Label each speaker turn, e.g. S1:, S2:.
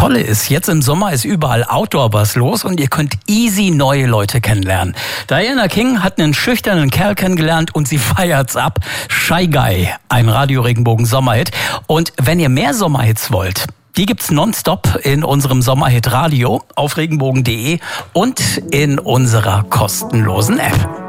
S1: Tolle ist, jetzt im Sommer ist überall Outdoor-Bus los und ihr könnt easy neue Leute kennenlernen. Diana King hat einen schüchternen Kerl kennengelernt und sie feiert's ab. Shy Guy, ein Radio Regenbogen Sommerhit. Und wenn ihr mehr Sommerhits wollt, die gibt's nonstop in unserem Sommerhit Radio auf regenbogen.de und in unserer kostenlosen App.